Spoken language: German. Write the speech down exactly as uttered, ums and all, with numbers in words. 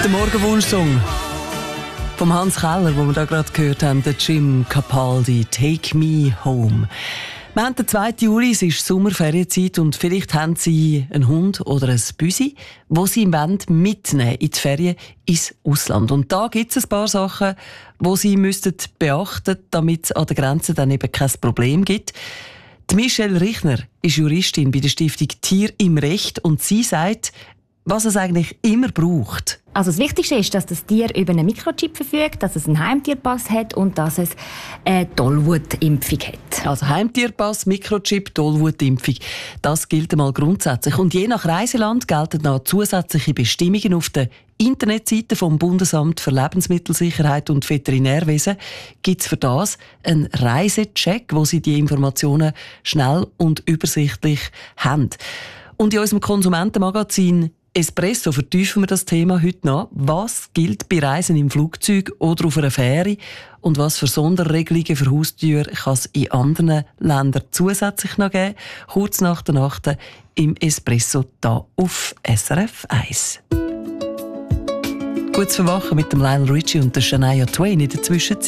Der Morgenwunschsong vom Hans Keller, den wir da gerade gehört haben, der Jim Capaldi, «Take Me Home». Wir haben den zweiten Juli, es ist Sommerferienzeit und vielleicht haben Sie einen Hund oder ein Büsi, wo Sie mitnehmen in die Ferien ins Ausland. Und da gibt es ein paar Sachen, die Sie müssten beachten, damit es an der Grenze dann eben kein Problem gibt. Die Michelle Richner ist Juristin bei der Stiftung Tier im Recht und sie sagt, was es eigentlich immer braucht. Also das Wichtigste ist, dass das Tier über einen Mikrochip verfügt, dass es einen Heimtierpass hat und dass es eine Tollwutimpfung hat. Also Heimtierpass, Mikrochip, Tollwutimpfung. Das gilt einmal grundsätzlich. Und je nach Reiseland gelten noch zusätzliche Bestimmungen auf der Internetseite vom Bundesamt für Lebensmittelsicherheit und Veterinärwesen. Gibt es für das einen Reisecheck, wo Sie die Informationen schnell und übersichtlich haben. Und in unserem Konsumentenmagazin Espresso vertiefen wir das Thema heute noch. Was gilt bei Reisen im Flugzeug oder auf einer Fähre? Und was für Sonderregelungen für Haustürer kann es in anderen Ländern zusätzlich noch geben? Kurz nach der Nacht im Espresso da auf S R F eins. Gutes Verwachen mit dem Lionel Richie und der Shania Twain in der Zwischenzeit.